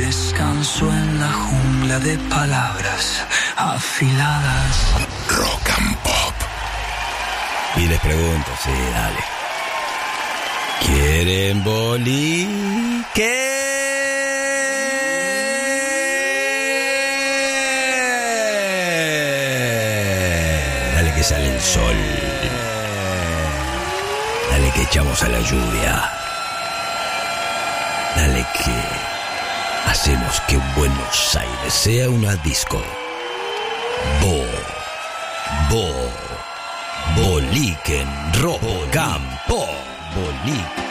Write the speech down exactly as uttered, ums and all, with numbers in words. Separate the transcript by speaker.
Speaker 1: descanso en la jungla de palabras afiladas.
Speaker 2: Rock and Pop.
Speaker 3: Y les pregunto, sí, dale. ¿Quieren boli? ¿Qué? Dale que sale el sol. Dale que echamos a la lluvia. Dale que hacemos que Buenos Aires sea una disco. Bo, bo, boliquen, rock and pop, boliquen.